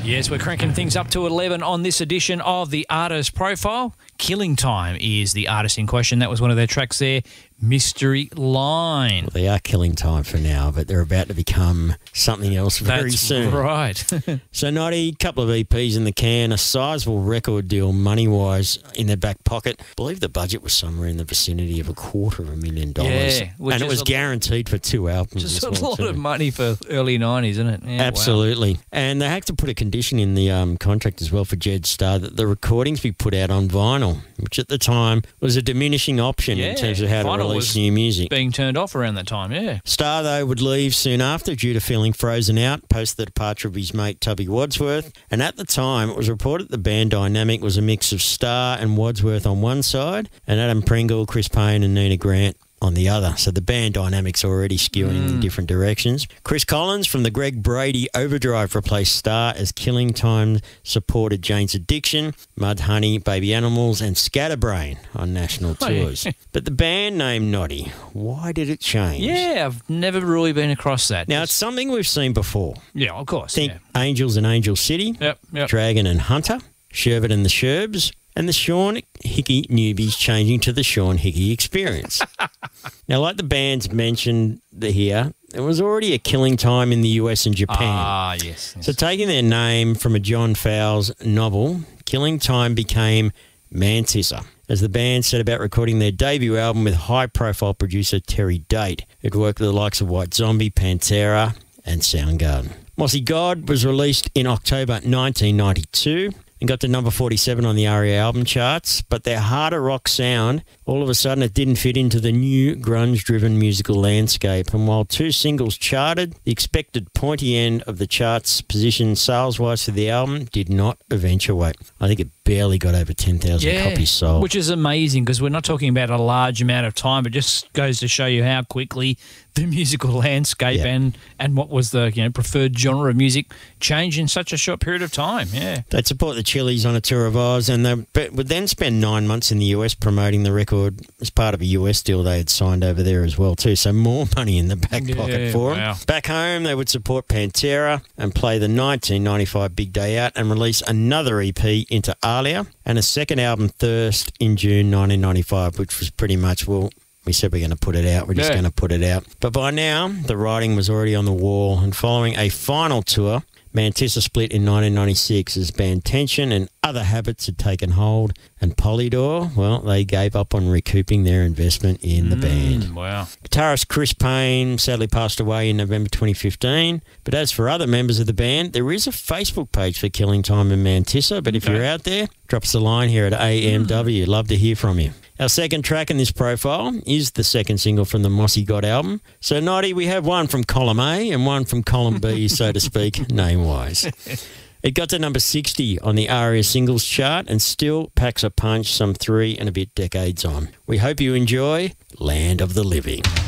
Yes, we're cranking things up to 11 on this edition of the Artist Profile. Killing Time is the artist in question. That was one of their tracks there, Mystery Line. Well, they are killing time for now, but they're about to become something else very soon. Right. So, Noddy, a couple of EPs in the can, a sizable record deal money-wise in their back pocket. I believe the budget was somewhere in the vicinity of $250,000. Yeah. And it was guaranteed for 2 albums. Just a lot of money for early 90s, isn't it? Yeah, absolutely. Wow. And they had to put a condition in the contract as well for Jed Starr that the recordings be put out on vinyl, which at the time was a diminishing option in terms of how to release new music. Being turned off around that time, yeah. Starr, though, would leave soon after due to feeling frozen out post the departure of his mate Tubby Wadsworth. And at the time, it was reported the band dynamic was a mix of Starr and Wadsworth on one side and Adam Pringle, Chris Payne and Nina Grant on the other. So the band dynamics already skewing in different directions. Chris Collins from the Greg Brady Overdrive replaced Starr as Killing Time supported Jane's Addiction, Mudhoney, Baby Animals and Scatterbrain on national tours. But the band name Noddy, why did it change? Yeah, I've never really been across that. Now, it's something we've seen before. Yeah, of course. Think Angels and Angel City, Dragon and Hunter, Sherbet and the Sherbs, and the Sean Hickey Newbies changing to the Sean Hickey Experience. Now, like the bands mentioned here, there was already a Killing Time in the US and Japan. Ah, yes. So taking their name from a John Fowles novel, Killing Time became Mantisser, as the band set about recording their debut album with high-profile producer Terry Date, who'd worked with the likes of White Zombie, Pantera and Soundgarden. Mossy God was released in October 1992 and got to number 47 on the ARIA album charts, but their harder rock sound, all of a sudden it didn't fit into the new grunge-driven musical landscape, and while 2 singles charted, the expected pointy end of the charts position sales-wise for the album did not eventuate. I think it barely got over 10,000 copies sold. Which is amazing because we're not talking about a large amount of time, but just goes to show you how quickly the musical landscape and what was the preferred genre of music changed in such a short period of time. Yeah, they'd support the Chili's on a tour of Oz, and they would then spend 9 months in the US promoting the record as part of a US deal they had signed over there as well too. So more money in the back pocket for them. Back home, they would support Pantera and play the 1995 Big Day Out and release another EP into Alia and a second album, Thirst, in June 1995, which was pretty much, we said we're going to put it out. We're just going to put it out. But by now, the writing was already on the wall. And following a final tour, Mantisser split in 1996 as band tension and other habits had taken hold. And Polydor, well, they gave up on recouping their investment in the band. Wow. Guitarist Chris Payne sadly passed away in November 2015. But as for other members of the band, there is a Facebook page for Killing Time and Mantisser. But if you're out there, drop us a line here at AMW. Love to hear from you. Our second track in this profile is the second single from the Mossy God album. So, Noddy, we have one from column A and one from column B, so to speak, name-wise. It got to number 60 on the ARIA singles chart and still packs a punch some 3 and a bit decades on. We hope you enjoy Land of the Living.